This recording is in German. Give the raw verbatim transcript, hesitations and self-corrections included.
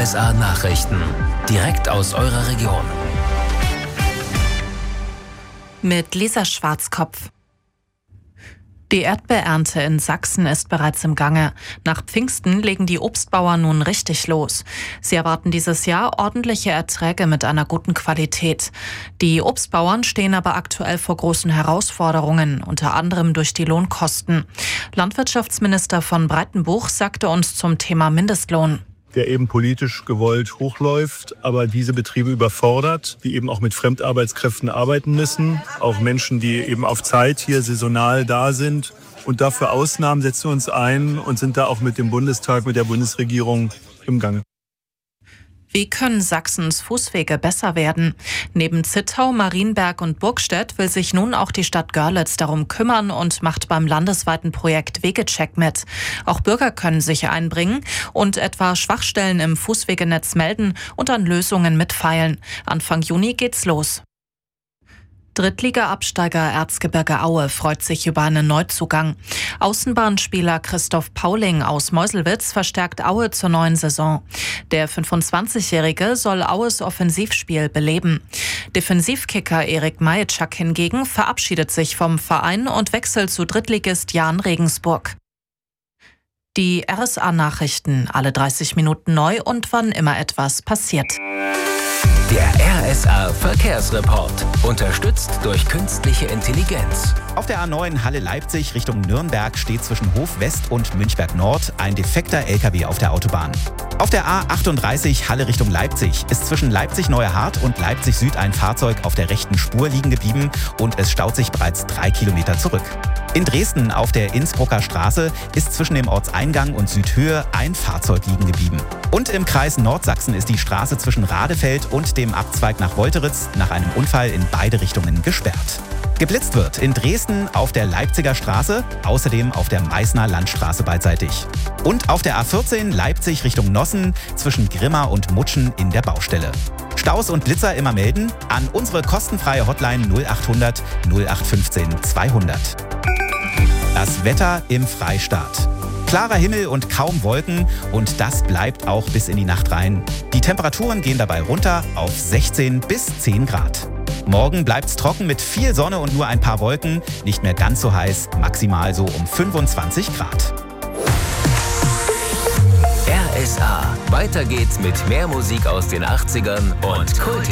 S A-Nachrichten. Direkt aus eurer Region. Mit Lisa Schwarzkopf. Die Erdbeerernte in Sachsen ist bereits im Gange. Nach Pfingsten legen die Obstbauern nun richtig los. Sie erwarten dieses Jahr ordentliche Erträge mit einer guten Qualität. Die Obstbauern stehen aber aktuell vor großen Herausforderungen, unter anderem durch die Lohnkosten. Landwirtschaftsminister von Breitenbuch sagte uns zum Thema Mindestlohn: Der eben politisch gewollt hochläuft, aber diese Betriebe überfordert, die eben auch mit Fremdarbeitskräften arbeiten müssen. Auch Menschen, die eben auf Zeit hier saisonal da sind. Und dafür Ausnahmen setzen wir uns ein und sind da auch mit dem Bundestag, mit der Bundesregierung im Gange. Wie können Sachsens Fußwege besser werden? Neben Zittau, Marienberg und Burgstedt will sich nun auch die Stadt Görlitz darum kümmern und macht beim landesweiten Projekt Wegecheck mit. Auch Bürger können sich einbringen und etwa Schwachstellen im Fußwegenetz melden und an Lösungen mitfeilen. Anfang Juni geht's los. Drittliga-Absteiger Erzgebirge Aue freut sich über einen Neuzugang. Außenbahnspieler Christoph Pauling aus Meuselwitz verstärkt Aue zur neuen Saison. Der fünfundzwanzigjährige soll Aues Offensivspiel beleben. Defensivkicker Erik Majitschak hingegen verabschiedet sich vom Verein und wechselt zu Drittligist Jahn Regensburg. Die R S A-Nachrichten, alle dreißig Minuten neu und wann immer etwas passiert. Der R S A-Verkehrsreport. Unterstützt durch künstliche Intelligenz. Auf der A neun Halle-Leipzig Richtung Nürnberg steht zwischen Hof West und Münchberg Nord ein defekter L K W auf der Autobahn. Auf der A achtunddreißig Halle Richtung Leipzig ist zwischen Leipzig-Neuerhardt und Leipzig-Süd ein Fahrzeug auf der rechten Spur liegen geblieben und es staut sich bereits drei Kilometer zurück. In Dresden auf der Innsbrucker Straße ist zwischen dem Ortseingang und Südhöhe ein Fahrzeug liegen geblieben. Und im Kreis Nordsachsen ist die Straße zwischen Radefeld und dem Abzweig nach Wolteritz nach einem Unfall in beide Richtungen gesperrt. Geblitzt wird in Dresden auf der Leipziger Straße, außerdem auf der Meißner Landstraße beidseitig. Und auf der A vierzehn Leipzig Richtung Nossen zwischen Grimma und Mutschen in der Baustelle. Staus und Blitzer immer melden an unsere kostenfreie Hotline null achthundert null acht fünfzehn zweihundert. Das Wetter im Freistaat. Klarer Himmel und kaum Wolken und das bleibt auch bis in die Nacht rein. Die Temperaturen gehen dabei runter auf sechzehn bis zehn Grad. Morgen bleibt's trocken mit viel Sonne und nur ein paar Wolken. Nicht mehr ganz so heiß, maximal so um fünfundzwanzig Grad. R S A. Weiter geht's mit mehr Musik aus den achtzigern und Kult.